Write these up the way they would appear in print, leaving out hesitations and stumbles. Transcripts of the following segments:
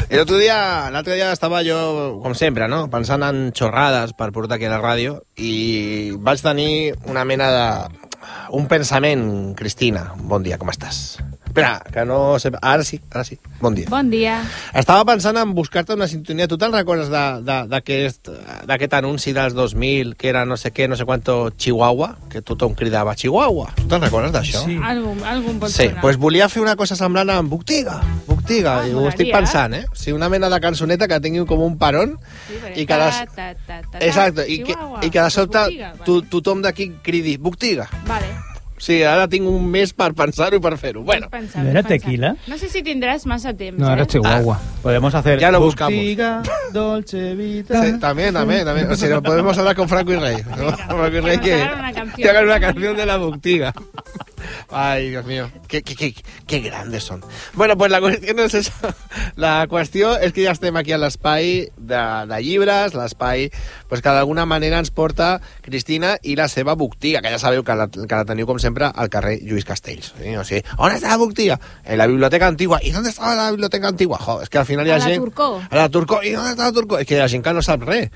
L'altre dia estava jo, com sempre, no? Pensant en xorrades per portar aquí a la ràdio i vaig tenir una mena de... un pensament, Cristina. Bon dia, com estàs? Espera, que no sé... Ara sí. Bon dia. Bon dia. Estava pensant en buscar-te una sintonia. Tu te'n recordes d'aquest anunci dels 2000, que era no sé què, no sé quanto, Chihuahua? Que tothom cridava Chihuahua. Tu te'n recordes d'això? Sí. Algun pot sí, sonar. Doncs volia fer una cosa semblant amb Bugtiga, i ho estic pensant, eh? Sí, una mena de cançoneta que tingui com un peron i que exacte, i que de sobte tothom d'aquí cridi Bugtiga. Vale. Sí, ara tinc un mes per pensar-ho i per fer-ho. Bueno. ¿No era tequila? No sé si tendrás más a tiempo. No, era Chihuahua. Podemos hacer... Ya lo buscamos. Bugtiga, Dolce Vita... Sí, también. O sea, podemos hablar con Franco y Rey. ¿No? Franco y Rey que hagan una canción de la Bugtiga. Ay, Dios mío, qué grandes son. Bueno, pues la cuestión no es eso. La qüestió és que ja estem aquí a l'espai de llibres, l'espai pues, que d'alguna manera ens porta Cristina i la seva Bugtiga, que ja sabeu que la teniu com sempre al carrer Lluís Castells. ¿Sí? O sigui, on està la Bugtiga? En la biblioteca antigua. ¿Y dónde estaba la biblioteca antigua? Jo, és que al final hi ha gent... A la Turcó. ¿Y dónde está la Turcó? És que la gent que no sap res.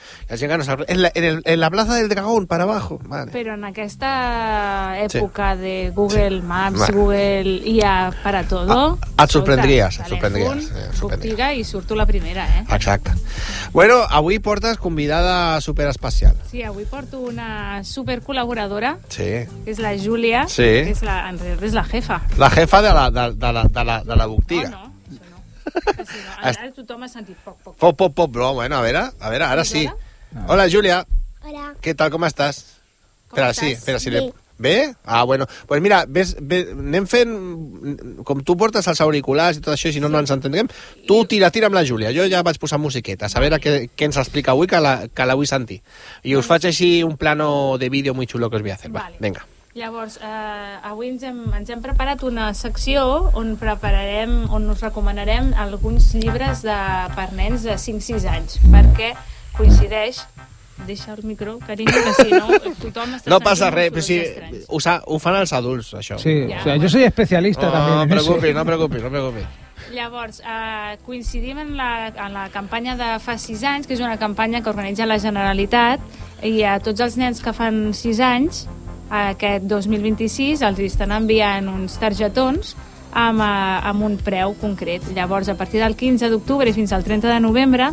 En la plaza del Dragón, para abajo. Vale. Però en aquesta època de Google Maps, Google IA para todo... Et sorprendries. Bugtiga i surto la primera, eh? Exacte. Bueno, avui portes convidada superespecial. Sí, avui porto una supercol·laboradora, sí, que és la Júlia, sí, que és en realitat és la jefa. La jefa de la Bugtiga. No, això no. Ara tothom ha sentit poc. Pop, no, bueno, a veure, ara sí. Hola, Júlia. Hola. Què tal, com estàs? Espera, si Bé? Ah, bueno. Pues mira, anem fent... Com tu portes els auriculars i tot això, si no ens entendrem, tu tira amb la Júlia. Jo ja vaig posar musiqueta, a veure què ens explica avui, que la vull sentir. I us faig així un plano de vídeo muy chulo que us voy a hacer. Va, vinga. Llavors, avui ens hem preparat una secció on us recomanarem alguns llibres per nens de 5-6 anys, perquè coincideix... Deixa el micro, carinyo, que si no tothom està... No passa res, però sí, ho fan els adults, això. Sí, ja, o sea, yo soy especialista también en eso. No preocupis. Llavors, coincidim en la campanya de fa 6 anys, que és una campanya que organitza la Generalitat, i a tots els nens que fan 6 anys, aquest 2026, els estan enviant uns targetons amb un preu concret. Llavors, a partir del 15 d'octubre fins al 30 de novembre,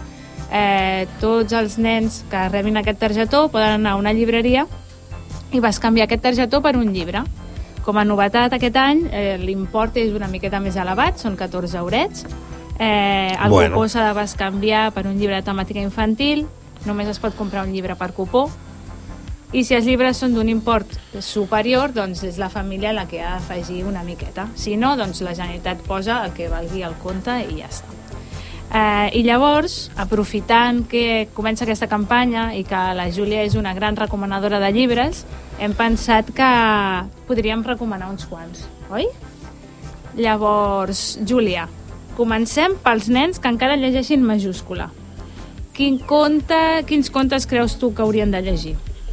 tots els nens que rebin aquest targetó poden anar a una llibreria i vas canviar aquest targetó per un llibre. Com a novetat aquest any, l'import és una miqueta més elevat, són 14 eurets. El cupó s'ha de bescanviar per un llibre de temàtica infantil, només es pot comprar un llibre per cupó, i si els llibres són d'un import superior, doncs és la família la que ha d'afegir una miqueta. Si no, doncs la Generalitat posa el que valgui el compte i ja està. I llavors, aprofitant que comença aquesta campanya i que la Júlia és una gran recomanadora de llibres, hem pensat que podríem recomanar uns quants, oi? Llavors, Júlia, comencem pels nens que encara llegeixin majúscula. Quins contes creus tu que haurien de llegir?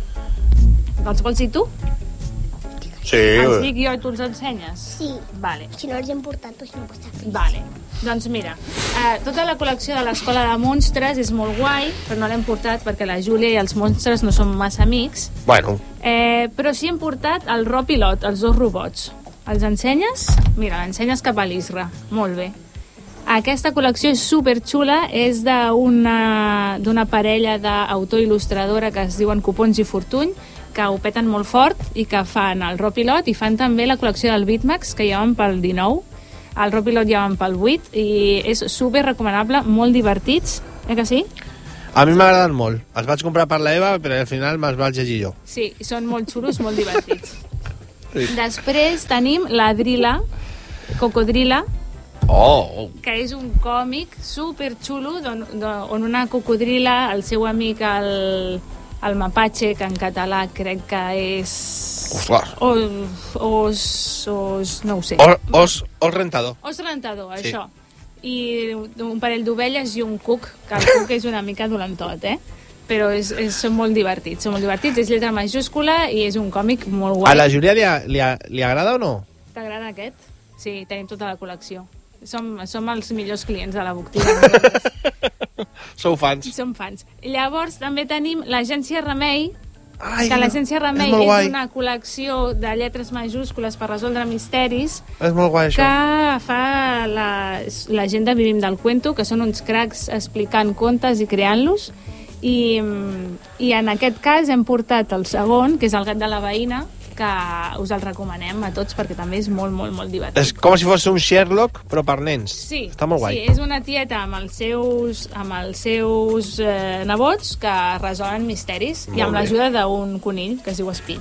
Els vols dir tu? Sí. Els dic jo i tu els ensenyes? Sí. Vale. Si no els hem portat, doncs no costa res. Vale. Doncs mira, tota la col·lecció de l'Escola de Monstres és molt guai, però no l'hem portat perquè la Júlia i els monstres no són massa amics. Bueno. Però sí hem portat el Ro Pilot, els 2 robots. Els ensenyes? Mira, l'ensenyes cap a l'Isra. Molt bé. Aquesta col·lecció és superxula, és d'una parella d'autor il·lustradora que es diuen Copons i Fortuny, que ho peten molt fort i que fan el Ro Pilot i fan també la col·lecció del Bitmax, que ja van pel 19, el Ro Pilot ja van pel 8, i és super recomanable, molt divertits, que sí? A mi m'agraden molt. Els vaig comprar per l'Eva, però al final me'ls vaig llegir jo. Sí, són molt xulos, molt divertits. Sí. Després tenim la Drila, Cocodrila, que és un còmic superxulo on una cocodrila, el seu amic el Mapache, que en català crec que és... no ho sé. Os rentador. Os rentador, sí. Això. I un parell d'ovelles i un cuc, que el cuc és una mica dolentot, però són molt divertits, és lletra majúscula i és un còmic molt guai. A la Júlia li agrada o no? T'agrada aquest? Sí, tenim tota la col·lecció. som els millors clients de la botiga. Sou fans. Som fans. Llavors també tenim l'Agència Remei, Ai, que l'Agència Remei és molt guai. és una col·lecció de lletres majúscules per resoldre misteris És molt guai, això. que fa la gent de Vivim del Cuento, que són uns cracs explicant contes i creant-los. I en aquest cas hem portat el segon, que és el gat de la veïna, que us el recomanem a tots perquè també és molt, molt, molt divertit. És com si fos un Sherlock, però per nens. Sí, Està molt guai. sí, és una tieta amb els seus nebots que resolen misteris Molt i amb bé. l'ajuda d'un conill que es diu Espill.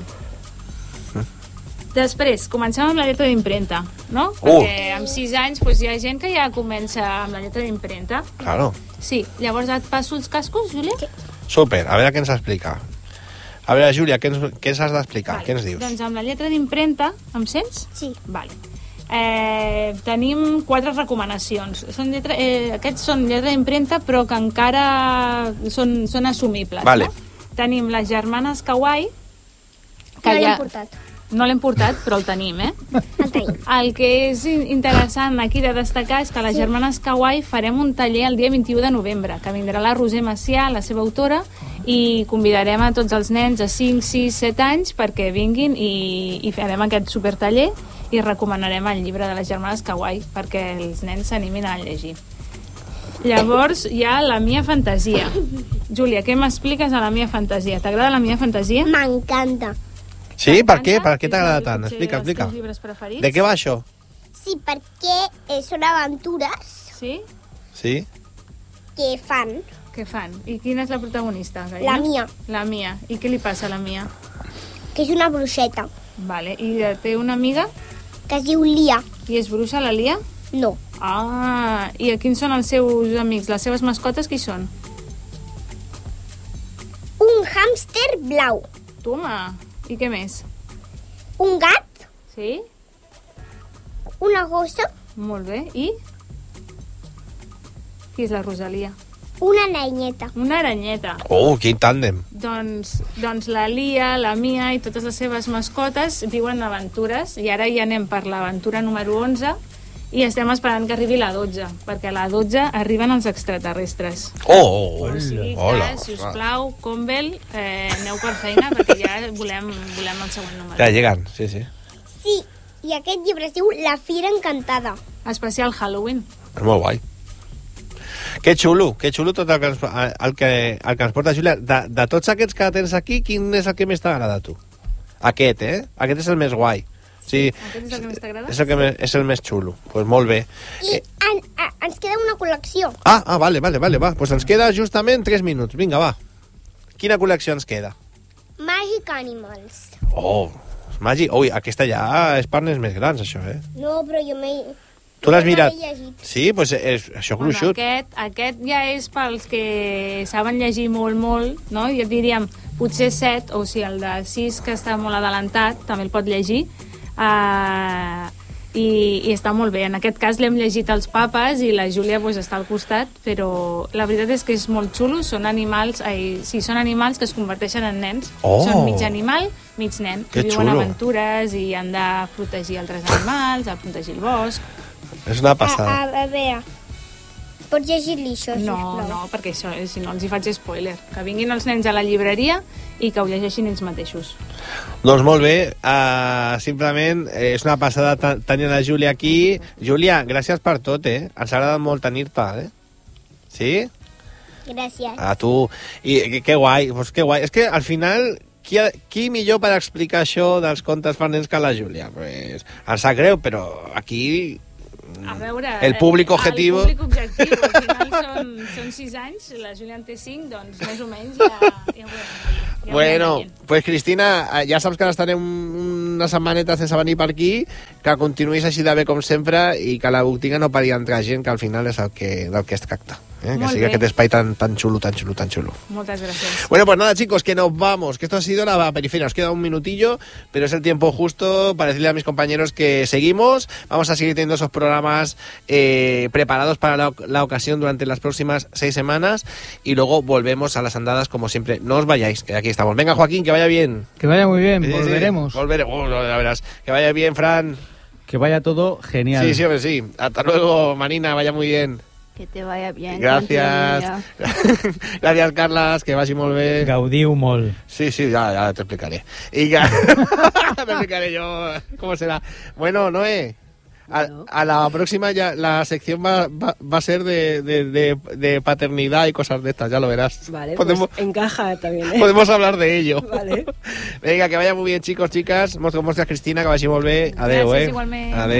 Després, comencem amb la lletra d'impremta, no? Perquè amb 6 anys doncs, hi ha gent que ja comença amb la lletra d'impremta. Claro. Sí, llavors et passo els cascos, Júlia? Súper, a veure què ens explica. A veure, Júlia, què ens has d'explicar? Vale. Què ens dius? Doncs amb la lletra d'impremta, em sents? Sí. Vale. Tenim 4 recomanacions. Aquests són lletra d'impremta, però que encara són assumibles. Vale. No? Tenim les germanes Kawaii, que No l'hem portat. No l'hem portat, però el tenim, El tenim. El que és interessant aquí de destacar és que les germanes Kawaii farem un taller el dia 21 de novembre, que vindrà la Roser Macià, la seva autora, i convidarem a tots els nens de 5, 6, 7 anys perquè vinguin i farem aquest supertaller i recomanarem el llibre de les germanes Kawaii perquè els nens s'animin a llegir. Llavors hi ha la Mia Fantasia. Júlia, què m'expliques a la Mia Fantasia? T'agrada la Mia Fantasia? M'encanta. Sí? Per què? Per què És t'agrada el- tant? potser Explica, els explica. teus llibres preferits? De què va això? Sí, perquè són aventures Sí? Sí? que fan. Què fan? I quina és la protagonista? Gaina? La Mia, La Mia. I què li passa a la Mia? que és una bruixeta, Vale. I té una amiga que es diu Lia. i és bruixa, la Lia? No, Ah, i quins són els seus amics? Les seves mascotes, qui són? un hàmster blau, Toma! I què més? un gat, Sí? una gossa, Molt bé. I? Qui és la Rosalia? una aranyeta. Una aranyeta. Oh, quin tàndem. Doncs la Lia, la Mia i totes les seves mascotes viuen aventures i ara ja anem per l'aventura número 11 i estem esperant que arribi la 12 perquè a la 12 arriben els extraterrestres. Oh, O sigui que, hola. sisplau, Convel, aneu per feina perquè ja volem el següent número. Ja lleguen, sí, sí. Sí, i aquest llibre es diu La Fira Encantada. Especial Halloween. És molt guai. Que xulo tot el que ens porta Júlia. De tots aquests que tens aquí, quin és el que més t'agrada a tu? Aquest, Aquest és el més guai. Sí, Aquest és el que més t'agrada? és el més xulo. Doncs pues molt bé. I ens queda una col·lecció. Vale, va. Pues ens queda justament 3 minuts. Vinga, va. Quina col·lecció ens queda? Magic Animals. Oh, Magi. Ui, aquesta ja és per nens més grans, això, No, però jo m'he... Tu l'has jo me mirat? l'he llegit. Sí, doncs pues és això gruixut. Aquest ja és pels que saben llegir molt, molt, no? Jo diríem, potser 7, o sigui, el de 6 que està molt adelantat, també el pot llegir, i està molt bé. En aquest cas l'hem llegit els papes i la Júlia pues, està al costat, però la veritat és que és molt xulo, són animals que es converteixen en nens. Oh! Són mig animal, mig nen. Que Viuen xulo. aventures i han de protegir altres animals, a protegir el bosc. És una passada. A veure, pots llegir-li això, No, sisplau? no, perquè això, si no els hi faig spoiler. Que vinguin els nens a la llibreria i que ho llegeixin ells mateixos. Doncs molt bé, simplement és una passada tenir la Júlia aquí. Júlia, gràcies per tot, Ens ha agradat molt tenir-te, Sí? Gràcies. A tu. I que guai, pues que guai. És que al final, qui millor per explicar això dels contes per nens que la Júlia? Pues, em sap greu, però aquí... A veure... El públic objetivo... El públic objectiu, al final són 6 anys, la Júlia en té 5, doncs més o menys ja ho veurem. Bueno, pues Cristina, ja saps que ara estarem una setmaneta sense venir per aquí, que continuïs així de bé com sempre i que a la botiga no pari d'entrar gent, que al final és del que es tracta. Que Molt sigui bé. aquest espai tan xulo, tan xulo, tan xulo. Moltes gràcies. Bueno, pues nada, chicos, que nos vamos, que esto ha sido la periferia. Nos queda un minutillo, pero es el tiempo justo para decirle a mis compañeros que seguimos. Vamos a seguir teniendo esos programas preparados para la ocasión durante las próximas 6 semanas y luego volvemos a las andadas como siempre. No os vayáis, que aquí estamos. Venga, Joaquín, que vaya bien. Que vaya muy bien, Sí, sí, volveremos. volveremos, la verás. Que vaya bien, Fran. Que vaya todo genial. Sí, hombre, sí. Hasta luego, Marina, vaya muy bien. Que te vaya bien. Gracias. Gracias, Carles, que vagi molt bé. Gaudiu molt. Sí, ya te explicaré. Y ya te explicaré yo cómo será. Bueno, Noé, a la próxima ya la sección va a ser de paternidad y cosas de estas, ya lo verás. Vale, pues encaja también, ¿eh? Podemos hablar de ello. Vale. Venga, que vaya muy bien, chicos, chicas. Moltes gràcies, Cristina, que vagi molt bé. Adéu, Gràcies, igualment. Adéu.